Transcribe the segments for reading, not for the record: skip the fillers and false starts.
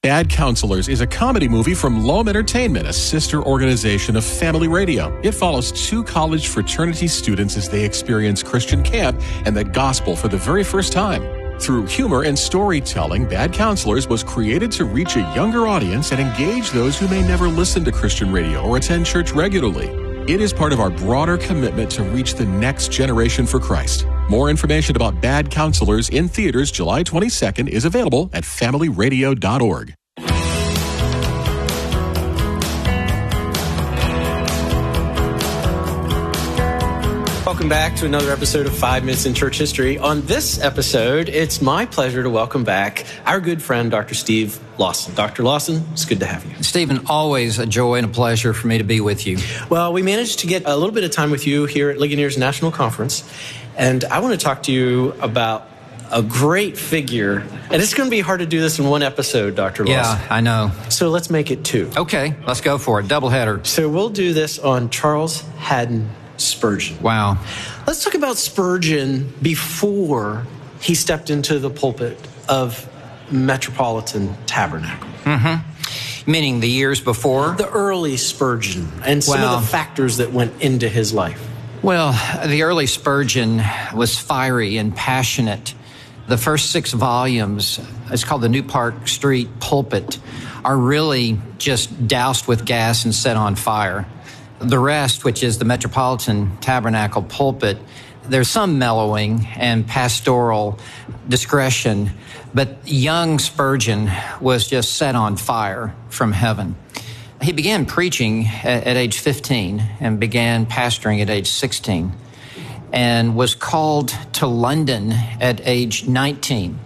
Bad Counselors is a comedy movie from Loam Entertainment, a sister organization of Family Radio. It follows two college fraternity students as they experience Christian camp and the gospel for the very first time. Through humor and storytelling, Bad Counselors was created to reach a younger audience and engage those who may never listen to Christian radio or attend church regularly. It is part of our broader commitment to reach the next generation for Christ. More information about Bad Counselors in theaters July 22nd is available at familyradio.org. Welcome back to another episode of 5 Minutes in Church History. On this episode, it's my pleasure to welcome back our good friend, Dr. Steve Lawson. Dr. Lawson, it's good to have you. Stephen, always a joy and a pleasure for me to be with you. Well, we managed to get a little bit of time with you here at Ligoniers National Conference, and I want to talk to you about a great figure. And it's going to be hard to do this in one episode, Dr. Lawson. Yeah, I know. So let's make it two. Okay, let's go for it. Doubleheader. So we'll do this on Charles Haddon Spurgeon. Wow. Let's talk about Spurgeon before he stepped into the pulpit of Metropolitan Tabernacle. Mm-hmm. Meaning the years before? The early Spurgeon and some of the factors that went into his life. Well, the early Spurgeon was fiery and passionate. The first 6 volumes, it's called the New Park Street Pulpit, are really just doused with gas and set on fire. The rest, which is the Metropolitan Tabernacle Pulpit, there's some mellowing and pastoral discretion, but young Spurgeon was just set on fire from heaven. He began preaching at age 15 and began pastoring at age 16 and was called to London at age 19.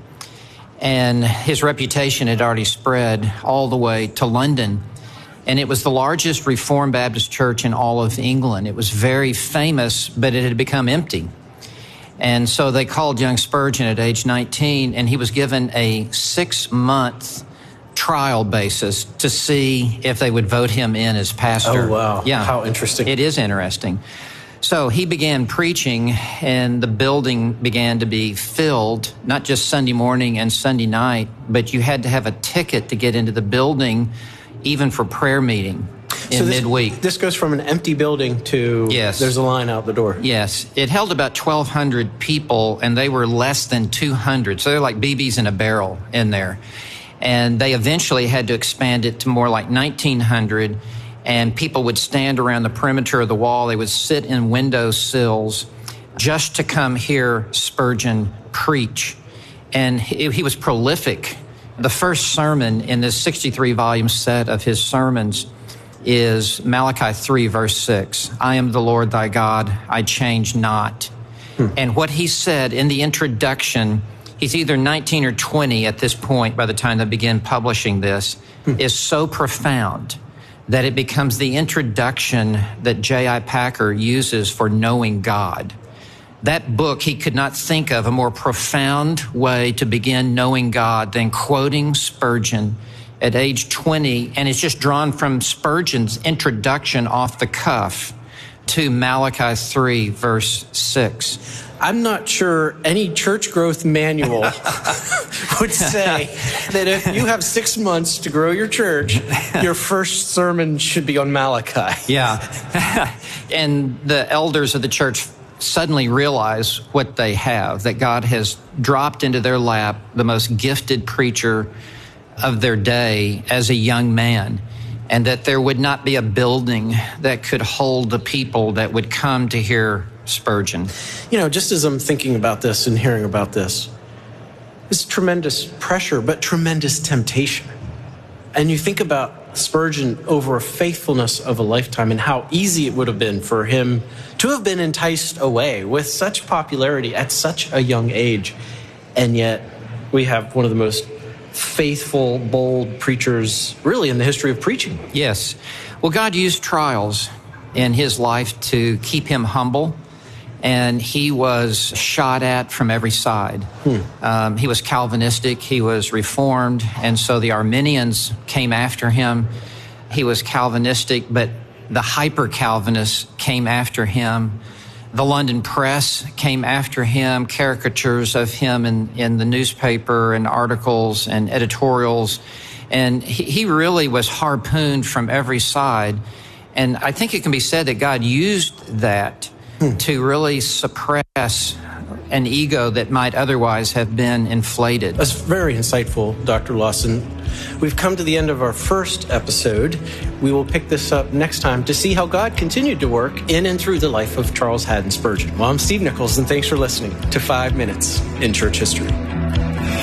And his reputation had already spread all the way to London. And it was the largest Reformed Baptist church in all of England. It was very famous, but it had become empty. And so they called young Spurgeon at age 19, and he was given a 6-month trial basis to see if they would vote him in as pastor. Oh, wow. Yeah. How interesting. It is interesting. So he began preaching, and the building began to be filled, not just Sunday morning and Sunday night, but you had to have a ticket to get into the building, even for prayer meeting in midweek. This goes from an empty building to there's a line out the door. Yes. It held about 1,200 people, and they were less than 200. So they're like BBs in a barrel in there. And they eventually had to expand it to more like 1,900, and people would stand around the perimeter of the wall. They would sit in window sills just to come hear Spurgeon preach. And he was prolific. The first sermon in this 63-volume set of his sermons is Malachi 3, verse 6. I am the Lord thy God, I change not. And what he said in the introduction, he's either 19 or 20 at this point by the time they begin publishing this, is so profound that it becomes the introduction that J.I. Packer uses for knowing God. That book, he could not think of a more profound way to begin knowing God than quoting Spurgeon at age 20. And it's just drawn from Spurgeon's introduction off the cuff to Malachi 3, verse 6. I'm not sure any church growth manual would say that if you have 6 months to grow your church, your first sermon should be on Malachi. Yeah. And the elders of the church suddenly realize what they have, that God has dropped into their lap the most gifted preacher of their day as a young man, and that there would not be a building that could hold the people that would come to hear Spurgeon. You know, just as I'm thinking about this and hearing about this, it's tremendous pressure, but tremendous temptation. And you think about Spurgeon over a faithfulness of a lifetime and how easy it would have been for him to have been enticed away with such popularity at such a young age. And yet we have one of the most faithful, bold preachers really in the history of preaching. Yes. Well, God used trials in his life to keep him humble, and he was shot at from every side. He was Calvinistic, he was Reformed, and so the Arminians came after him. He was Calvinistic, but the hyper-Calvinists came after him. The London press came after him, caricatures of him in the newspaper and articles and editorials. And he really was harpooned from every side. And I think it can be said that God used that to really suppress an ego that might otherwise have been inflated. That's very insightful, Dr. Lawson. We've come to the end of our first episode. We will pick this up next time to see how God continued to work in and through the life of Charles Haddon Spurgeon. Well, I'm Steve Nichols, and thanks for listening to 5 Minutes in Church History.